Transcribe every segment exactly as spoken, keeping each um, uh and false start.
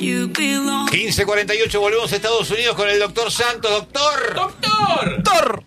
quince cuarenta y ocho, volvemos a Estados Unidos con el doctor Santos. Doctor. Doctor. Doctor.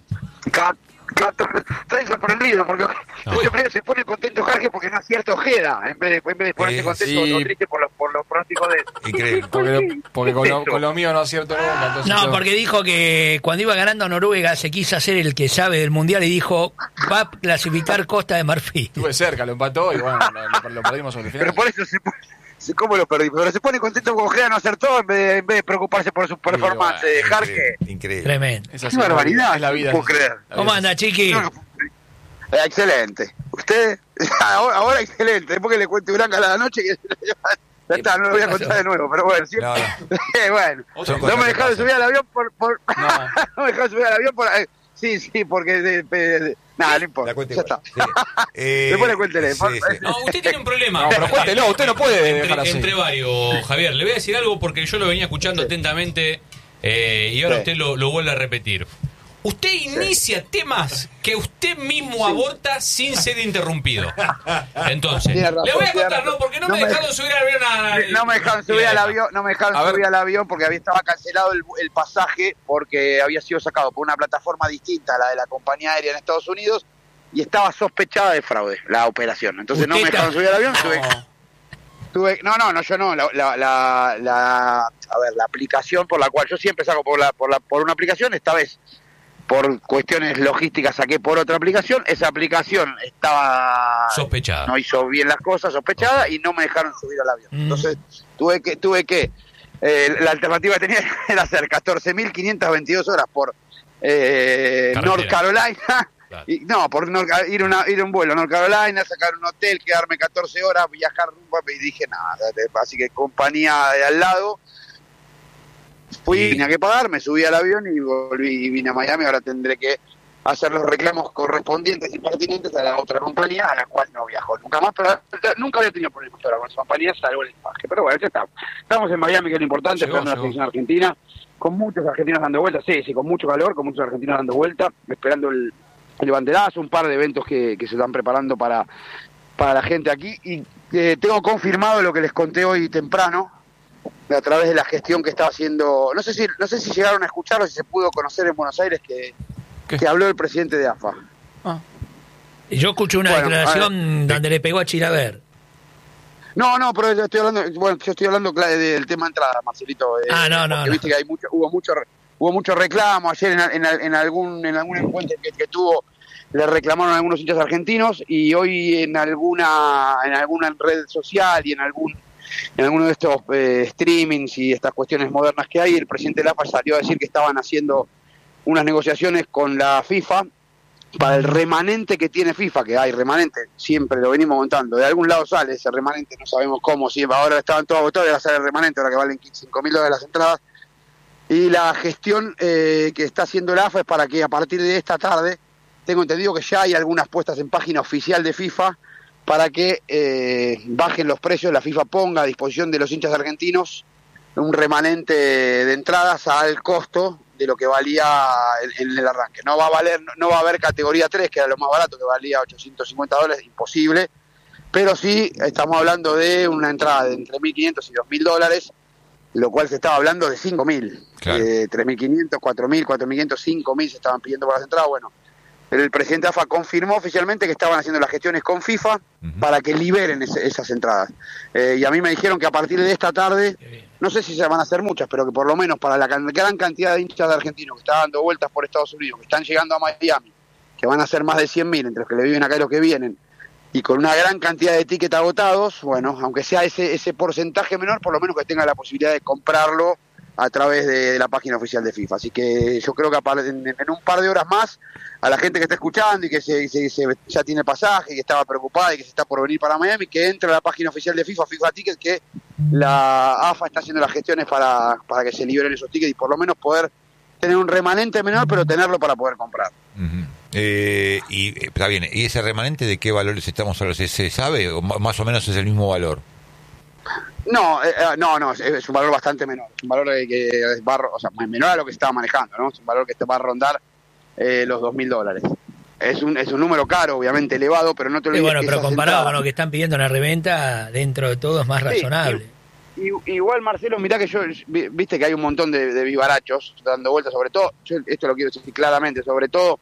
Estoy sorprendido porque No. siempre se pone contento Jorge porque no acierta Ojeda en vez de, en vez de ponerse Eh, contento sí. o triste por los, por los pronósticos de... Increíble. Porque, porque con, lo, Eso. con lo mío no acierto nunca. Entonces No, yo- porque dijo que cuando iba ganando Noruega se quiso hacer el que sabe del mundial y dijo va a clasificar Costa de Marfil. Estuve cerca, lo empató y bueno, lo, lo- lo perdimos sobre el final. Pero por eso se pone... se- ¿Cómo lo perdí? Pero se pone contento porque Ojeda no acertó en vez de, en vez de preocuparse por su performance de Increíble, Jorge. Increíble. Tremendo. Es así, Qué barbaridad, es la vida. no puedo creer. La vida ¿Cómo es anda, Chiqui? No, no, Eh, excelente. ¿Usted? ahora, ahora excelente. Después que le cuente Blanca a la noche, que ya está, no lo voy a contar de nuevo, pero bueno. ¿sí? No, no. Eh, bueno, Otra no cosa me que dejaron pasa. subir al avión por... por... No. no me dejaron subir al avión por... eh, sí, sí, porque... De, de- de- nada, no importa. La cuenta Ya igual. está. Sí. Eh, Después le cuéntele. sí, por- sí. No, usted tiene un problema. No, pero cuéntelo, usted no puede dejar entre, así. entre varios, Javier. Le voy a decir algo porque yo lo venía escuchando atentamente eh, y ahora Sí. usted lo, lo vuelve a repetir. Usted inicia temas que usted mismo aborta sin ser interrumpido. Entonces, Tiene razón, le voy a tiene contar, razón. ¿no? Porque no, No me me- dejaron subir al avión a... No me dejaron subir al avión, no me dejaron A ver. subir al avión porque había estaba cancelado el, el pasaje porque había sido sacado por una plataforma distinta a la de la compañía aérea en Estados Unidos y estaba sospechada de fraude la operación. Entonces no me Usted dejaron está- subir al avión, tuve, No. tuve- no, no, no, yo no, la, la, la, la- a ver, la aplicación por la cual yo siempre saco por la, por la, por una aplicación, esta vez por cuestiones logísticas saqué por otra aplicación, esa aplicación estaba Sospechada. no hizo bien las cosas, sospechada, y no me dejaron subir al avión. Mm. Entonces tuve que, tuve que, eh, la alternativa que tenía era hacer catorce mil quinientas veintidós horas por eh, Carretera. North Carolina, Claro. y, no, por North- ir, una, ir un vuelo a North Carolina, sacar un hotel, quedarme catorce horas, viajar rumbo, y dije nada, así que compañía de al lado. Fui, Y- tenía que pagar, me subí al avión y volví y vine a Miami. Ahora tendré que hacer los reclamos correspondientes y pertinentes a la otra compañía, a la cual no viajo nunca más, pero nunca había tenido problemas pero con esa compañía, salvo el equipaje. Pero bueno, ya estamos. Estamos en Miami, que es lo importante, Llegó, esperando la llegó. selección argentina, con muchos argentinos dando vueltas, sí, sí, con mucho calor, con muchos argentinos dando vueltas, esperando el, el banderazo, un par de eventos que, que se están preparando para, para la gente aquí. Y eh, tengo confirmado lo que les conté hoy temprano, a través de la gestión que estaba haciendo, no sé si no sé si llegaron a escucharlo, si se pudo conocer en Buenos Aires que, ¿Qué? que habló el presidente de A F A. Ah, Yo escuché una Bueno, declaración a ver. donde le pegó a Chilaver. No, no, pero yo estoy hablando, bueno, yo estoy hablando cla- del tema entrada, Marcelito. eh, Ah, no, no, porque no. viste que hay mucho, hubo mucho, re- hubo mucho reclamo ayer en, en, en algún en algún encuentro que, que tuvo, le reclamaron a algunos hinchas argentinos y hoy en alguna en alguna red social y en algún en alguno de estos eh, streamings y estas cuestiones modernas que hay, el presidente de la A F A salió a decir que estaban haciendo unas negociaciones con la FIFA para el remanente que tiene FIFA, que hay remanente, siempre lo venimos contando, de algún lado sale ese remanente, no sabemos cómo, si ahora estaban todos agotados, va a ser el remanente, ahora que valen cinco mil dólares las entradas, y la gestión eh, que está haciendo la A F A es para que a partir de esta tarde, tengo entendido que ya hay algunas puestas en página oficial de FIFA, para que eh, bajen los precios, la FIFA ponga a disposición de los hinchas argentinos un remanente de entradas al costo de lo que valía en, en el arranque. No va a valer, no va a haber categoría tres, que era lo más barato, que valía ochocientos cincuenta dólares, imposible, pero sí estamos hablando de una entrada de entre mil quinientos y dos mil dólares, lo cual se estaba hablando de cinco mil, Claro. eh, tres mil quinientos, cuatro mil, cuatro mil quinientos, cinco mil se estaban pidiendo por las entradas. Bueno, el presidente de A F A confirmó oficialmente que estaban haciendo las gestiones con FIFA Ujú. para que liberen ese- esas entradas. Eh, y a mí me dijeron que a partir de esta tarde, Qué bien. no sé si se van a hacer muchas, pero que por lo menos para la can- gran cantidad de hinchas de argentinos que están dando vueltas por Estados Unidos, que están llegando a Miami, que van a ser más de cien mil entre los que le viven acá y los que vienen, y con una gran cantidad de tickets agotados, bueno, aunque sea ese, ese porcentaje menor, por lo menos que tenga la posibilidad de comprarlo a través de, de la página oficial de FIFA. Así que yo creo que a par- en, en un par de horas más, a la gente que está escuchando y que se, se- se- ya tiene pasaje y que estaba preocupada y que se está por venir para Miami, que entre a la página oficial de FIFA, FIFA Tickets, que la A F A está haciendo las gestiones para, para que se liberen esos tickets y por lo menos poder tener un remanente menor, pero tenerlo para poder comprar. Ujú. Eh, y eh, está bien, ¿y ese remanente de qué valores estamos hablando? ¿Se, se sabe? ¿O ma- más o menos es el mismo valor? No, eh, eh, no, no, es, es un valor bastante menor. Es un valor que, que es va, o sea, menor a lo que se estaba manejando, ¿no? Es un valor que te va a rondar eh, los dos mil dólares. Es un, es un número caro, obviamente elevado, pero no te Sí, olvides bueno, que pero esas comparado entradas- con lo que están pidiendo en la reventa, dentro de todo es más Sí, razonable. I- Igual, Marcelo, mirá que yo, vi- viste que hay un montón de, de vivarachos dando vueltas, sobre todo, yo esto lo quiero decir claramente, sobre todo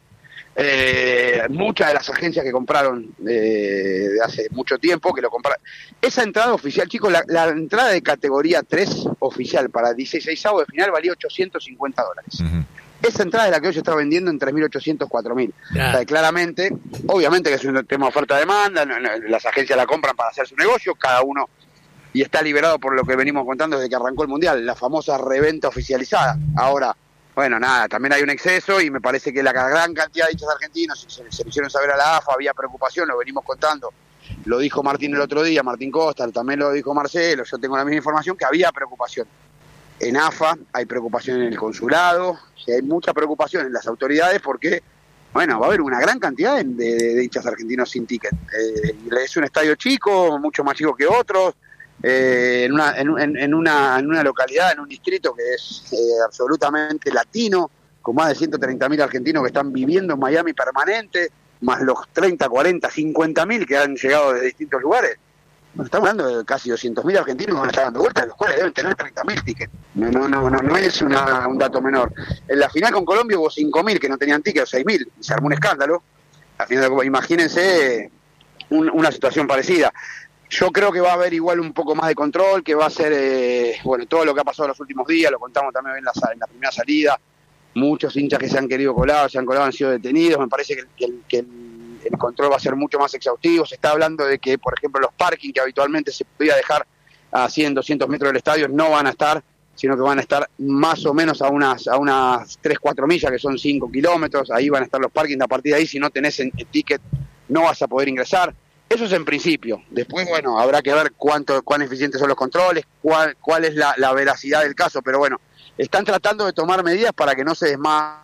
eh, muchas de las agencias que compraron eh, de hace mucho tiempo, que lo compraron. Esa entrada oficial, chicos, la, la entrada de categoría tres oficial para dieciséis de final valía ochocientos cincuenta dólares. Ujú. Esa entrada es la que hoy se está vendiendo en tres mil ochocientos, cuatro mil. Ah. O sea, claramente, obviamente que es un tema de oferta-demanda, no, no, las agencias la compran para hacer su negocio, cada uno, y está liberado por lo que venimos contando desde que arrancó el Mundial, la famosa reventa oficializada. Ahora, bueno, nada, también hay un exceso y me parece que la gran cantidad de hinchas argentinos se, se lo hicieron saber a la A F A, había preocupación, lo venimos contando. Lo dijo Martín el otro día, Martín Costa, también lo dijo Marcelo, yo tengo la misma información, que había preocupación. En A F A hay preocupación en el consulado, y hay mucha preocupación en las autoridades porque, bueno, va a haber una gran cantidad de, de, de hinchas argentinos sin ticket. Eh, es un estadio chico, mucho más chico que otros, eh, en, una, en, en, en, una, en una localidad, en un distrito que es eh, absolutamente latino, con más de ciento treinta mil argentinos que están viviendo en Miami permanente, más los treinta, cuarenta, cincuenta mil que han llegado de distintos lugares. Bueno, estamos hablando de casi doscientos mil argentinos que van a estar dando vueltas, los cuales deben tener treinta mil tickets. No, no, no, no, no es una, un dato menor. En la final con Colombia hubo cinco mil que no tenían tickets, o seis mil, y se armó un escándalo. Al final, imagínense un, una situación parecida. Yo creo que va a haber igual un poco más de control, que va a ser, eh, bueno, todo lo que ha pasado en los últimos días, lo contamos también en la, en la primera salida. Muchos hinchas que se han querido colar, se han colado, han sido detenidos. Me parece que, el, que, el, que el, el control va a ser mucho más exhaustivo. Se está hablando de que, por ejemplo, los parking que habitualmente se podía dejar a cien, doscientos metros del estadio no van a estar, sino que van a estar más o menos a unas a unas tres, cuatro millas, que son cinco kilómetros. Ahí van a estar los parkings. A partir de ahí, si no tenés el, el ticket, no vas a poder ingresar. Eso es en principio. Después, bueno, habrá que ver cuánto, cuán eficientes son los controles, cuál, cuál es la, la veracidad del caso, pero bueno, están tratando de tomar medidas para que no se desma...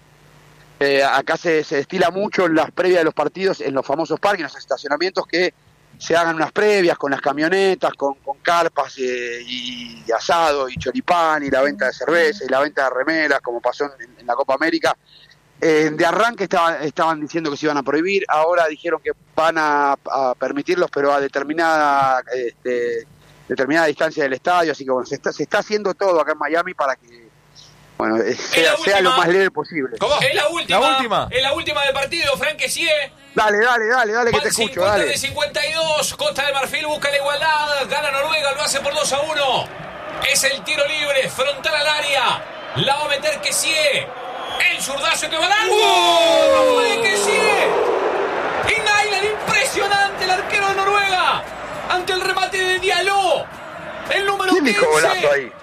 Eh, acá se, se destila mucho en las previas de los partidos, en los famosos parques, en los estacionamientos, que se hagan unas previas con las camionetas, con, con carpas eh, y, y asado y choripán y la venta de cerveza y la venta de remeras, como pasó en, en la Copa América. Eh, de arranque estaba, estaban diciendo que se iban a prohibir, ahora dijeron que van a, a permitirlos, pero a determinada este, determinada distancia del estadio, así que bueno, se está, se está haciendo todo acá en Miami para que bueno sea, sea lo más leve posible. ¿Cómo? Es la última, La última. es la última del partido, Frank Kessie. Dale, dale, dale, dale, que Van te escucho, cincuenta dale. de cincuenta y dos, Costa de Marfil busca la igualdad, gana Noruega, lo hace por dos a uno. Es el tiro libre, frontal al área, la va a meter Kessie. El zurdazo que va al ángulo. ¡No puede Kessie! Y Nailan, impresionante el arquero de Noruega. Ante el remate de Diallo. El número ¿Quién dijo quince. golazo ahí?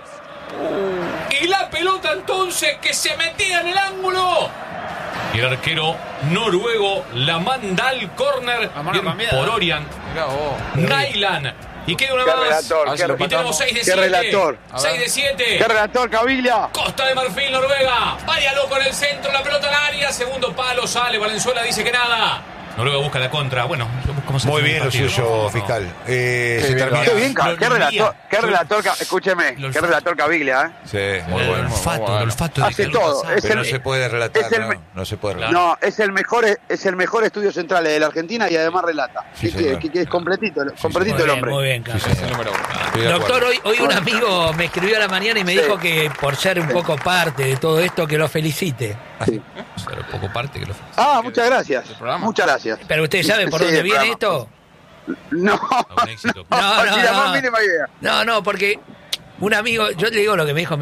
Y la pelota entonces que se metía en el ángulo. Y el arquero noruego la manda al córner. A mano Bien cambiada. por Orian. Mirá vos. Nailan. Y queda una Qué más. relator, Ah, qué, si lo Y tenemos seis de qué siete. relator. seis de siete. qué relator, Caviglia. Costa de Marfil, Noruega. Vaya loco en el centro, la pelota al área. Segundo palo, sale. Valenzuela dice que nada. Noruega busca la contra. Bueno, ¿cómo se Muy fue el bien lo partido? suyo, No, no. fiscal. Eh, Qué se bien, termina. Qué bien, Ca- Lo qué olía. relator, qué Yo- relator, Ca- escúcheme, Lo qué relator Caviglia, ¿eh? Sí, muy El bueno. olfato, bueno. el olfato de Hace que algo todo, pasaba. es Pero el- no se puede relatar, es el ¿no? me- No se puede relatar. No, es el mejor, es el mejor estudio central de la Argentina y además relata. Sí, ¿Qué señor. quiere? ¿Qué quiere? Es completito, completito Muy el bien, hombre. muy bien, Carlos. Es el número uno. Estoy de Doctor, acuerdo. hoy, hoy un amigo me escribió a la mañana y me Sí. dijo que por ser un poco parte de todo esto, que lo felicite. Sí. Pero poco parte que lo Ah, muchas gracias. programa? Muchas gracias. Pero usted sabe por Sí, dónde el viene programa. esto. No, Un éxito. No, no, ni la no. más mínima idea. No, no, porque un amigo, yo le digo lo que me dijo